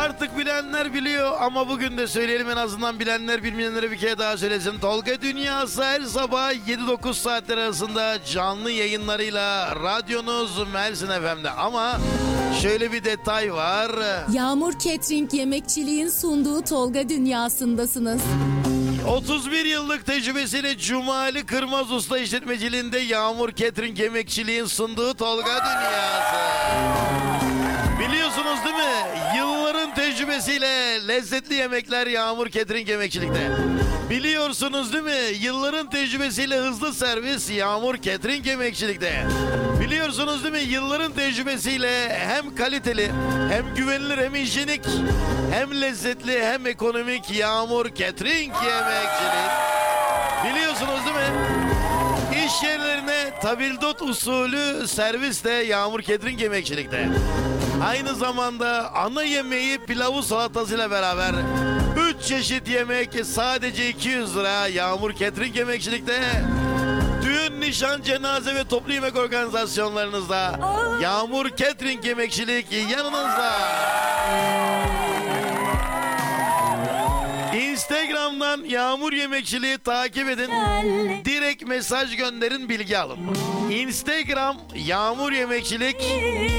Artık bilenler biliyor ama bugün de söyleyelim, en azından bilenler bilmeyenlere bir kere daha söylesin. Tolga Dünyası her sabah 7-9 saatler arasında canlı yayınlarıyla radyonuz Mersin FM'de. Ama şöyle bir detay var. Yağmur Catering Yemekçiliğin sunduğu Tolga Dünyası'ndasınız. 31 yıllık tecrübesiyle Cumali Kırmaz Usta işletmeciliğinde Yağmur Catering Yemekçiliğin sunduğu Tolga Dünyası. Biliyorsunuz değil mi? Yılların tecrübesiyle lezzetli yemekler Yağmur Catering Yemekçilik'te. Biliyorsunuz değil mi? Yılların tecrübesiyle hızlı servis Yağmur Catering Yemekçilik'te. Biliyorsunuz değil mi? Yılların tecrübesiyle hem kaliteli, hem güvenilir, hem hijyenik, hem lezzetli, hem ekonomik Yağmur Catering Yemekçilik. Biliyorsunuz değil mi? İş yerlerine tabildot usulü servis de Yağmur Catering Yemekçilik'te. Aynı zamanda ana yemeği pilavı salatasıyla beraber 3 çeşit yemek sadece 200 lira Yağmur Catering Yemekçilik'te. Düğün, nişan, cenaze ve toplu yemek organizasyonlarınızda Yağmur Catering Yemekçilik yanınızda. Instagram'dan Yağmur Yemekçiliği takip edin. Direkt mesaj gönderin, bilgi alın. Instagram Yağmur Yemekçilik.